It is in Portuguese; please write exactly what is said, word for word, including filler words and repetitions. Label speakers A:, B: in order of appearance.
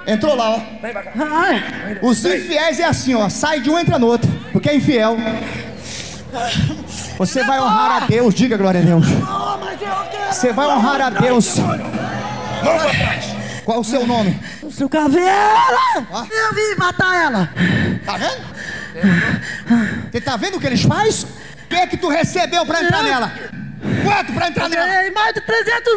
A: Entrou lá, ó.
B: Vem pra cá.
C: Ai.
A: Os infiéis é assim, ó. Sai de um, entra no outro. Porque é infiel. Você vai honrar a Deus. Diga glória a Deus. Você vai honrar a Deus.
B: Vamos atrás.
A: Qual o seu nome?
C: Seu Caveira!
A: Ah.
C: Eu vim matar ela.
A: Tá vendo? Você tá vendo o que eles fazem? O que é que tu recebeu pra entrar nela? Quanto pra entrar nela?
C: Ganhei mais de trezentos